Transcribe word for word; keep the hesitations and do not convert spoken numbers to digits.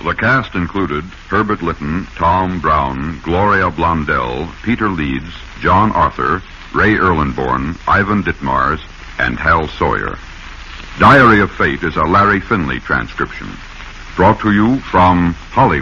The cast included Herbert Lytton, Tom Brown, Gloria Blondell, Peter Leeds, John Arthur, Ray Erlenborn, Ivan Ditmars, and Hal Sawyer. Diary of Fate is a Larry Finley transcription. Brought to you from Hollywood.